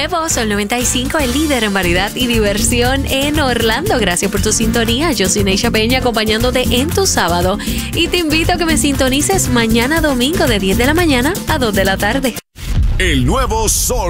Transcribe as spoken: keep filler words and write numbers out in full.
nuevo Sol noventa y cinco, el líder en variedad y diversión en Orlando. Gracias por tu sintonía. Yo soy Neisha Peña, acompañándote en tu sábado. Y te invito a que me sintonices mañana domingo de diez de la mañana a dos de la tarde. El nuevo Sol